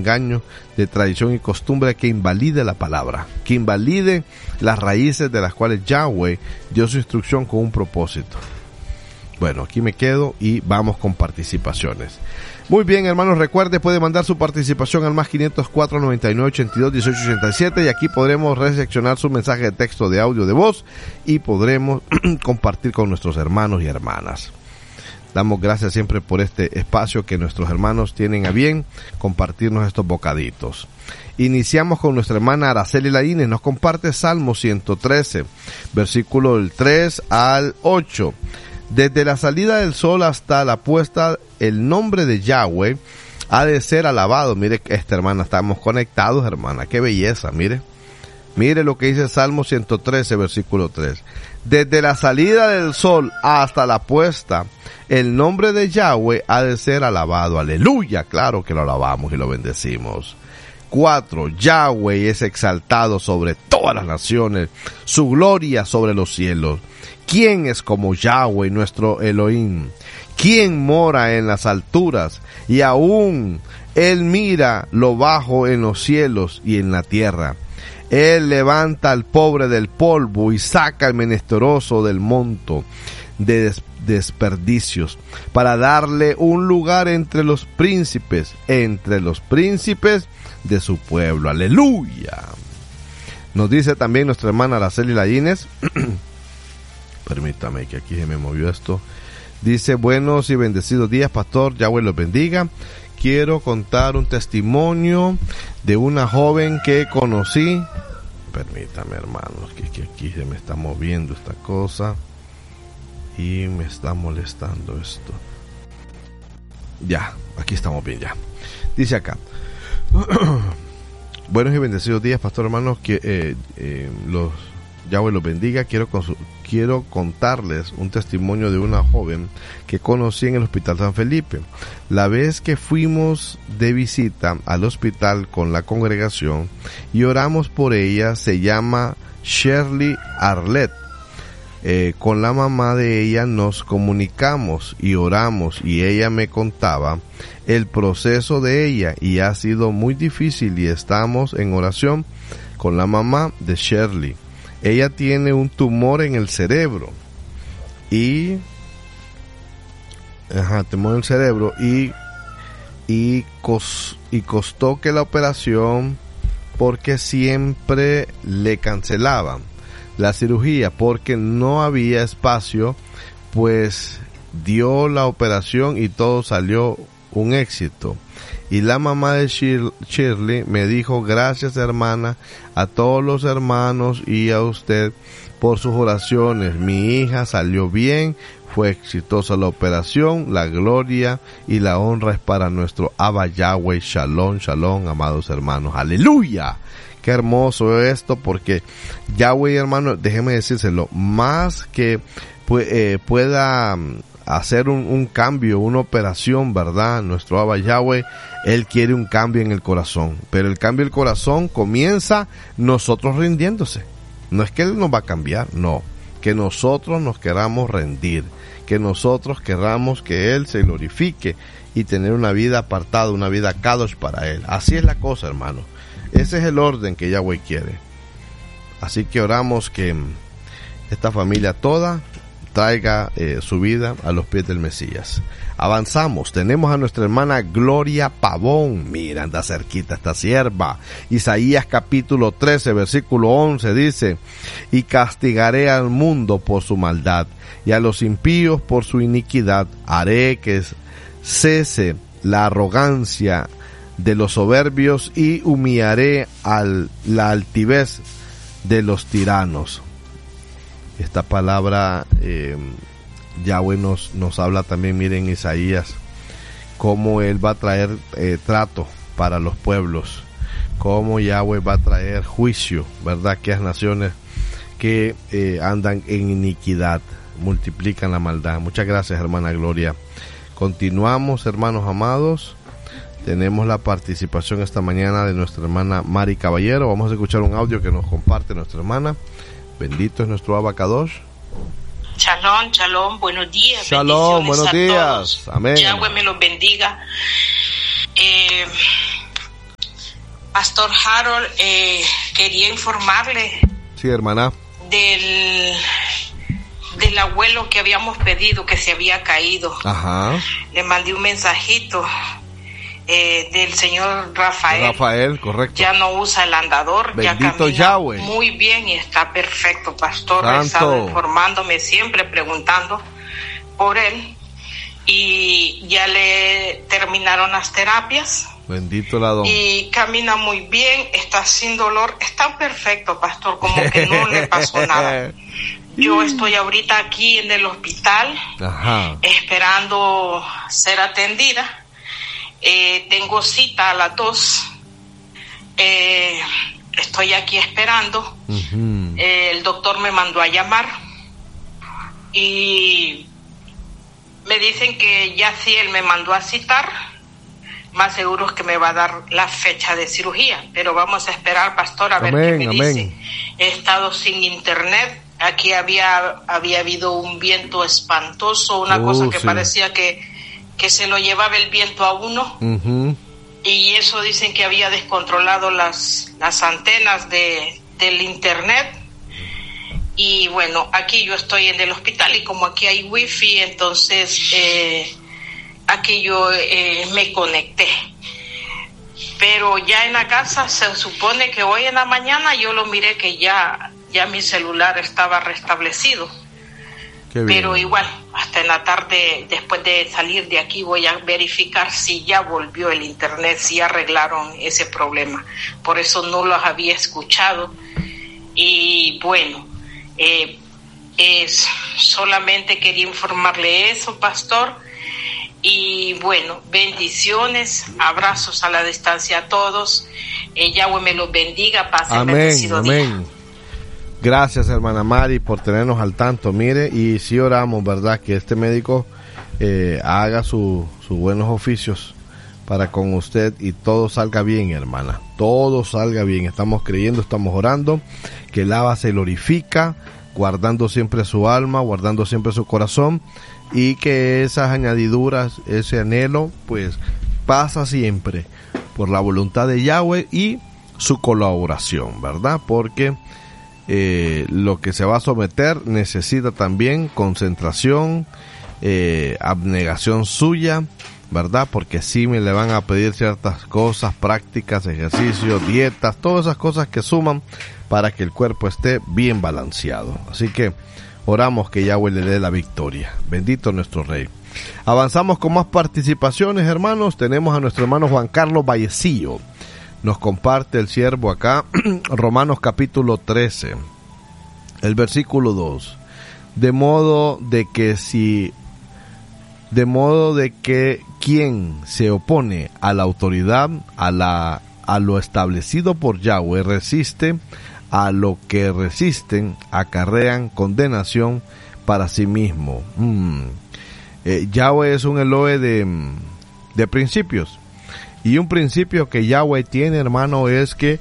engaño, de tradición y costumbre que invalide la palabra, que invalide las raíces de las cuales Yahweh dio su instrucción con un propósito. Bueno, aquí me quedo y vamos con participaciones. Muy bien, hermanos, recuerde, puede mandar su participación al más 504 99 82 18 87 y aquí podremos recepcionar su mensaje de texto, de audio, de voz y podremos compartir con nuestros hermanos y hermanas. Damos gracias siempre por este espacio que nuestros hermanos tienen a bien compartirnos estos bocaditos. Iniciamos con nuestra hermana Araceli Laínez, nos comparte Salmo 113, versículo del 3 al 8. Desde la salida del sol hasta la puesta, el nombre de Yahweh ha de ser alabado. Mire, esta hermana, estamos conectados, hermana, qué belleza, mire. Mire lo que dice Salmo 113, versículo 3. Desde la salida del sol hasta la puesta, el nombre de Yahweh ha de ser alabado. Aleluya, claro que lo alabamos y lo bendecimos. 4. Yahweh es exaltado sobre todas las naciones, su gloria sobre los cielos. ¿Quién es como Yahweh, nuestro Elohim? ¿Quién mora en las alturas? Y aún Él mira lo bajo en los cielos y en la tierra. Él levanta al pobre del polvo y saca al menesteroso del monto de desperdicios, para darle un lugar entre los príncipes de su pueblo. Aleluya. Nos dice también nuestra hermana Araceli Laínez. Permítame que aquí se me movió esto. Dice: buenos y bendecidos días, pastor, Yahweh los bendiga. Quiero contar un testimonio de una joven que conocí. Permítame, hermanos, que aquí se me está moviendo esta cosa y me está molestando esto. Ya, aquí estamos bien, ya. Dice acá: buenos y bendecidos días, pastor, hermanos, que los Yahweh los bendiga. Quiero contarles un testimonio de una joven que conocí en el Hospital San Felipe. La vez que fuimos de visita al hospital con la congregación y oramos por ella, se llama Shirley Arlette. Con la mamá de ella nos comunicamos y oramos y ella me contaba el proceso de ella y ha sido muy difícil y estamos en oración con la mamá de Shirley. Ella tiene un tumor en el cerebro y costó que la operación porque siempre le cancelaban la cirugía porque no había espacio, pues dio la operación y todo salió un éxito. Y la mamá de Shirley me dijo: gracias, hermana, a todos los hermanos y a usted por sus oraciones. Mi hija salió bien, fue exitosa la operación, la gloria y la honra es para nuestro Abba Yahweh. Shalom, shalom, amados hermanos. Aleluya. Qué hermoso esto, porque Yahweh, hermano, déjeme decírselo, más que pueda hacer un cambio, una operación, ¿verdad? Nuestro Abba Yahweh, Él quiere un cambio en el corazón, pero el cambio del corazón comienza nosotros rindiéndose. No es que Él nos va a cambiar, no, que nosotros nos queramos rendir, que nosotros queramos que Él se glorifique y tener una vida apartada, una vida kadosh para Él. Así es la cosa, hermano. Ese es el orden que Yahweh quiere. Así que oramos que esta familia toda traiga su vida a los pies del Mesías. Avanzamos, tenemos a nuestra hermana Gloria Pavón. Mira, anda cerquita esta sierva. Isaías capítulo 13, versículo 11 dice: y castigaré al mundo por su maldad, y a los impíos por su iniquidad. Haré que cese la arrogancia de los soberbios, y humillaré la altivez de los tiranos. Esta palabra Yahweh nos habla también, miren, Isaías, cómo Él va a traer trato para los pueblos, cómo Yahweh va a traer juicio, ¿verdad? Aquellas naciones que andan en iniquidad, multiplican la maldad. Muchas gracias, hermana Gloria. Continuamos, hermanos amados. Tenemos la participación esta mañana de nuestra hermana Mari Caballero. Vamos a escuchar un audio que nos comparte nuestra hermana. Bendito es nuestro Abba Kadosh. Shalom, shalom, buenos días. Shalom, buenos días. Todos. Amén. Yahweh me los bendiga. Pastor Harold, quería informarle. Sí, hermana. Del abuelo que habíamos pedido, que se había caído. Ajá. Le mandé un mensajito del señor Rafael. Rafael, correcto. Ya no usa el andador. Bendito ya camina Yahweh. muy bien y está perfecto, pastor. Santo. He estado informándome siempre, preguntando por él. Y ya le terminaron las terapias. Bendito la don. Y camina muy bien, está sin dolor, está perfecto, pastor, como que no le pasó nada. Yo estoy ahorita aquí en el hospital, ajá, esperando ser atendida. Tengo cita a las 2. Estoy aquí esperando. Uh-huh. El doctor me mandó a llamar y me dicen que ya sí él me mandó a citar, más seguro es que me va a dar la fecha de cirugía, pero vamos a esperar, pastor, a ver qué me dice. He estado sin internet, aquí había habido un viento espantoso, una cosa que parecía que se lo llevaba el viento a uno, uh-huh. Y eso dicen que había descontrolado las antenas del internet. Y bueno, aquí yo estoy en el hospital y como aquí hay wifi, entonces aquí yo me conecté. Pero ya en la casa se supone que hoy en la mañana yo lo miré que ya mi celular estaba restablecido. Pero igual, hasta en la tarde, después de salir de aquí, voy a verificar si ya volvió el internet, si arreglaron ese problema. Por eso no los había escuchado. Y bueno, solamente quería informarle eso, pastor. Y bueno, bendiciones, abrazos a la distancia a todos. Yahweh me los bendiga, pasen bendecido día. Gracias, hermana Mari, por tenernos al tanto. Mire, y si oramos, ¿verdad?, que este médico haga sus buenos oficios para con usted y todo salga bien, hermana. Todo salga bien. Estamos creyendo, estamos orando, que el Abba se glorifica, guardando siempre su alma, guardando siempre su corazón, y que esas añadiduras, ese anhelo, pues pasa siempre por la voluntad de Yahweh y su colaboración, ¿verdad? Porque lo que se va a someter necesita también concentración, abnegación suya, ¿verdad? Porque sí me le van a pedir ciertas cosas, prácticas, ejercicios, dietas, todas esas cosas que suman para que el cuerpo esté bien balanceado. Así que oramos que Yahweh le dé la victoria. Bendito nuestro Rey. Avanzamos con más participaciones, hermanos. Tenemos a nuestro hermano Juan Carlos Vallecillo. Nos comparte el siervo acá, Romanos capítulo 13, el versículo 2. De modo de que quien se opone a la autoridad, a lo establecido por Yahweh, resiste a lo que resisten, acarrean condenación para sí mismo. Yahweh es un Elohe de principios. Y un principio que Yahweh tiene, hermano, es que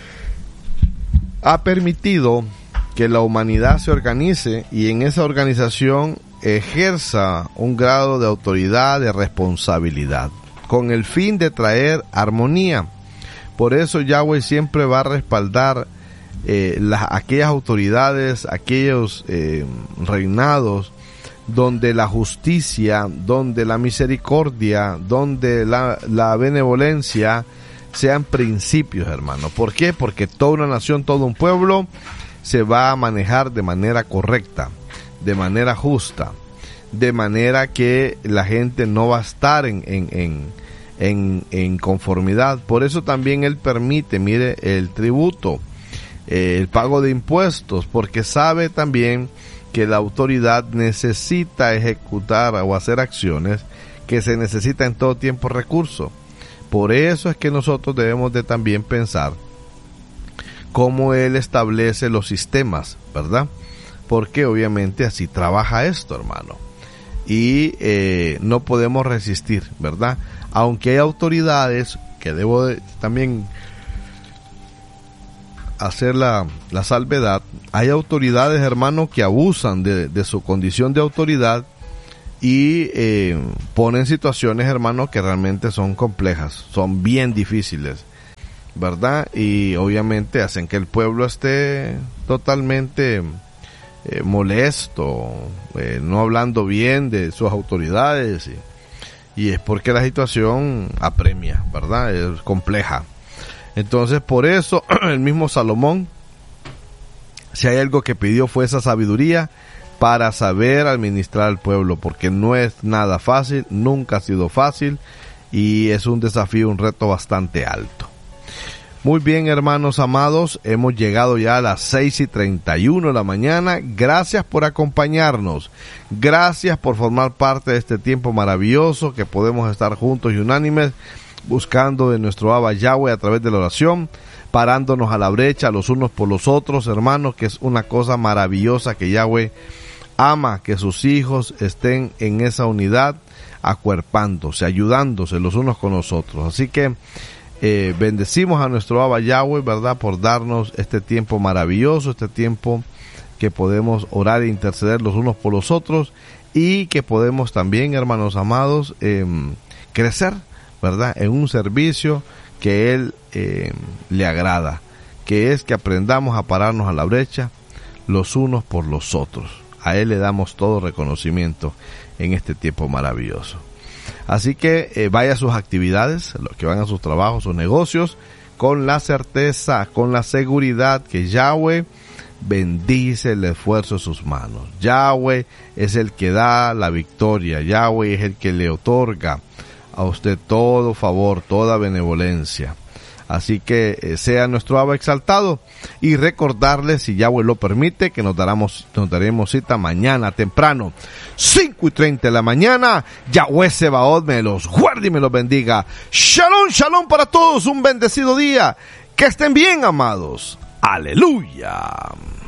ha permitido que la humanidad se organice y en esa organización ejerza un grado de autoridad, de responsabilidad, con el fin de traer armonía. Por eso Yahweh siempre va a respaldar aquellas autoridades, aquellos reinados donde la justicia, donde la misericordia, donde la benevolencia sean principios, hermano. ¿Por qué? Porque toda una nación, todo un pueblo se va a manejar de manera correcta, de manera justa, de manera que la gente no va a estar en conformidad. Por eso también Él permite, mire, el tributo, el pago de impuestos, porque sabe también que la autoridad necesita ejecutar o hacer acciones, que se necesita en todo tiempo recursos. Por eso es que nosotros debemos de también pensar cómo Él establece los sistemas, ¿verdad? Porque obviamente así trabaja esto, hermano. Y no podemos resistir, ¿verdad? Aunque hay autoridades, que debo de también hacer la salvedad, hay autoridades, hermano, que abusan de su condición de autoridad y ponen situaciones, hermano, que realmente son complejas, son bien difíciles. ¿verdad? Y obviamente hacen que el pueblo esté totalmente molesto, no hablando bien de sus autoridades, y es porque la situación apremia, ¿verdad? Es compleja. Entonces, por eso el mismo Salomón, si hay algo que pidió, fue esa sabiduría para saber administrar al pueblo, porque no es nada fácil, nunca ha sido fácil, y es un desafío, un reto bastante alto. Muy bien, hermanos amados, hemos llegado ya a las 6:31 de la mañana. Gracias por acompañarnos. Gracias por formar parte de este tiempo maravilloso que podemos estar juntos y unánimes, buscando de nuestro Abba Yahweh a través de la oración, parándonos a la brecha los unos por los otros, hermanos, que es una cosa maravillosa que Yahweh ama, que sus hijos estén en esa unidad, acuerpándose, ayudándose los unos con los otros. Así que bendecimos a nuestro Abba Yahweh, ¿verdad?, por darnos este tiempo maravilloso, este tiempo que podemos orar e interceder los unos por los otros, y que podemos también, hermanos amados, crecer, ¿verdad?, en un servicio que Él le agrada, que es que aprendamos a pararnos a la brecha los unos por los otros. A Él le damos todo reconocimiento en este tiempo maravilloso. Así que vaya a sus actividades, los que van a sus trabajos, sus negocios, con la certeza, con la seguridad que Yahweh bendice el esfuerzo de sus manos. Yahweh es el que da la victoria. Yahweh es el que le otorga a usted todo favor, toda benevolencia. Así que sea nuestro Abba exaltado, y recordarles, si Yahweh lo permite, que nos daremos cita mañana temprano, 5:30 de la mañana. Yahweh Sebaot me los guarde y me los bendiga. Shalom, shalom para todos, un bendecido día. Que estén bien, amados. Aleluya.